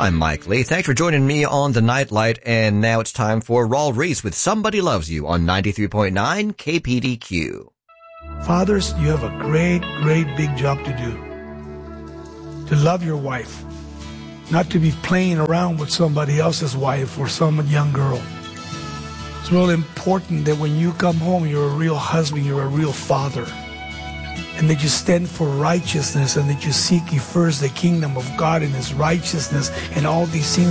I'm Mike Lee. Thanks for joining me on the Nightlight, and now it's time for Raul Reese with Somebody Loves You on 93.9 KPDQ. Fathers, you have a great, great big job to do. To love your wife. Not to be playing around with somebody else's wife or some young girl. It's really important that when you come home, you're a real husband, you're a real father. And that you stand for righteousness and that you seek ye first the kingdom of God and His righteousness, and all these things